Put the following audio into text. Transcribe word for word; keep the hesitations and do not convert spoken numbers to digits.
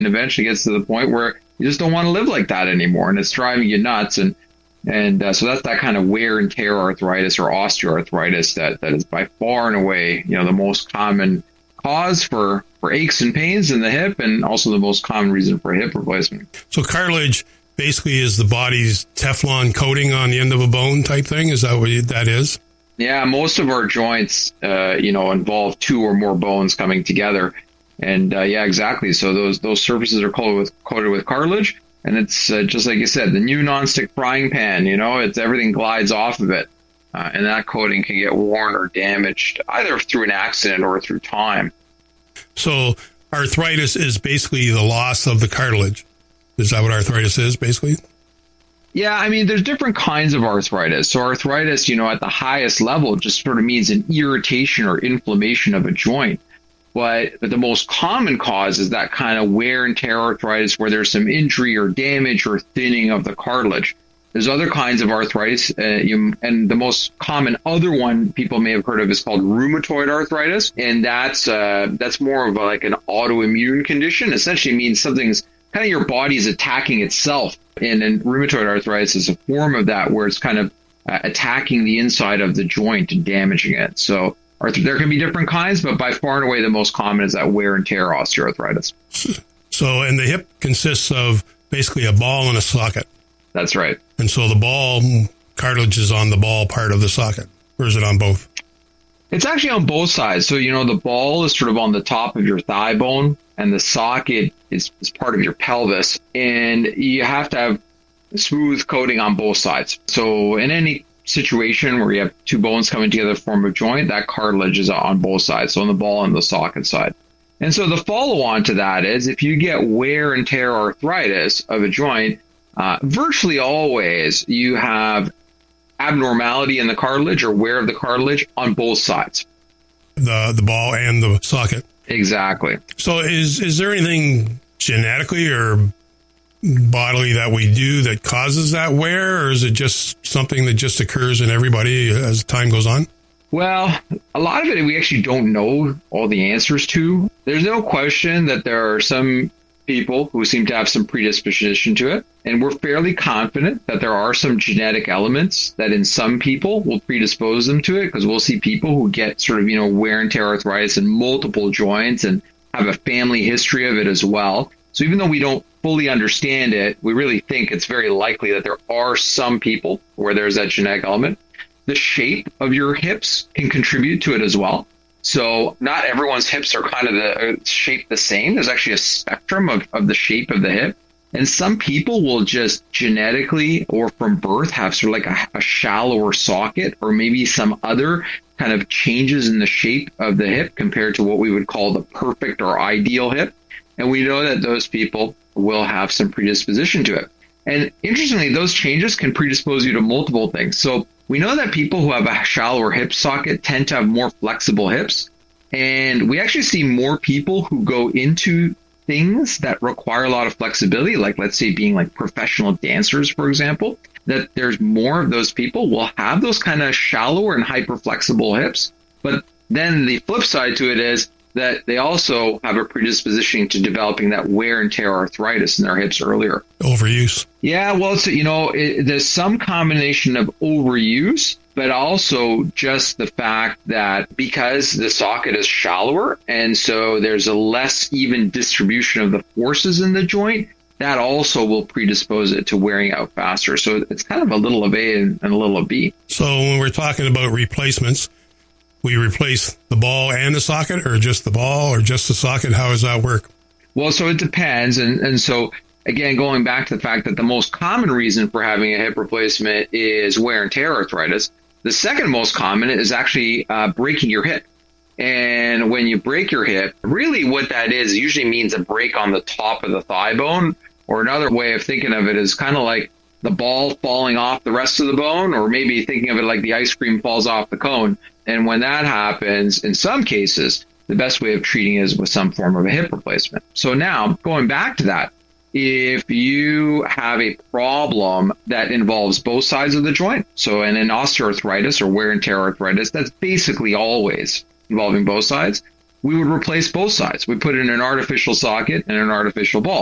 And eventually gets to the point where you just don't want to live like that anymore. And it's driving you nuts. And and uh, so that's that kind of wear and tear arthritis or osteoarthritis that, that is by far and away, you know, the most common cause for, for aches and pains in the hip, and also the most common reason for hip replacement. So cartilage basically is the body's Teflon coating on the end of a bone type thing? Is that what that is? Yeah, most of our joints, uh, you know, involve two or more bones coming together. And uh, yeah, exactly. So those those surfaces are coated with, coated with cartilage. And it's uh, just like you said, the new nonstick frying pan, you know, it's everything glides off of it. Uh, and that coating can get worn or damaged either through an accident or through time. So arthritis is basically the loss of the cartilage. Is that what arthritis is, basically? Yeah, I mean, there's different kinds of arthritis. So arthritis, you know, at the highest level just sort of means an irritation or inflammation of a joint. But, but the most common cause is that kind of wear and tear arthritis where there's some injury or damage or thinning of the cartilage. There's other kinds of arthritis, uh, you, and the most common other one people may have heard of is called rheumatoid arthritis, and that's uh, that's more of a, like an autoimmune condition. Essentially means something's kind of your body's attacking itself, and, and rheumatoid arthritis is a form of that where it's kind of uh, attacking the inside of the joint and damaging it. So there can be different kinds, but by far and away the most common is that wear and tear osteoarthritis. So, and the hip consists of basically a ball and a socket. That's right. And so the ball cartilage is on the ball part of the socket, or is it on both? It's actually on both sides. So, you know, the ball is sort of on the top of your thigh bone, and the socket is, is part of your pelvis. And you have to have smooth coating on both sides. So in any situation where you have two bones coming together to form a joint, that cartilage is on both sides, so on the ball and the socket side. And so the follow-on to that is if you get wear and tear arthritis of a joint, uh, virtually always you have abnormality in the cartilage or wear of the cartilage on both sides. The the ball and the socket. Exactly. So is is there anything genetically or bodily that we do that causes that wear, or is it just something that just occurs in everybody as time goes on? Well, a lot of it we actually don't know all the answers to. There's no question that there are some people who seem to have some predisposition to it, and we're fairly confident that there are some genetic elements that in some people will predispose them to it, because we'll see people who get sort of, you know, wear and tear arthritis in multiple joints and have a family history of it as well. So even though we don't fully understand it, we really think it's very likely that there are some people where there's that genetic element. The shape of your hips can contribute to it as well. So not everyone's hips are kind of the, shaped the same. There's actually a spectrum of, of the shape of the hip. And some people will just genetically or from birth have sort of like a, a shallower socket, or maybe some other kind of changes in the shape of the hip compared to what we would call the perfect or ideal hip. And we know that those people will have some predisposition to it. And interestingly, those changes can predispose you to multiple things. So we know that people who have a shallower hip socket tend to have more flexible hips. And we actually see more people who go into things that require a lot of flexibility, like let's say being like professional dancers, for example, that there's more of those people will have those kind of shallower and hyper flexible hips. But then the flip side to it is that they also have a predisposition to developing that wear and tear arthritis in their hips earlier. Overuse. Yeah, well, it's, you know, it, there's some combination of overuse, but also just the fact that because the socket is shallower, and so there's a less even distribution of the forces in the joint, that also will predispose it to wearing out faster. So it's kind of a little of A and a little of B. So when we're talking about replacements, we replace the ball and the socket, or just the ball, or just the socket? How does that work? Well, so it depends. And, and so, again, going back to the fact that the most common reason for having a hip replacement is wear and tear arthritis, the second most common is actually uh, breaking your hip. And when you break your hip, really what that is usually means a break on the top of the thigh bone, or another way of thinking of it is kind of like the ball falling off the rest of the bone, or maybe thinking of it like the ice cream falls off the cone. And when that happens, in some cases, the best way of treating it is with some form of a hip replacement. So now, going back to that, if you have a problem that involves both sides of the joint, so in an osteoarthritis or wear and tear arthritis, that's basically always involving both sides, we would replace both sides. We put in an artificial socket and an artificial ball.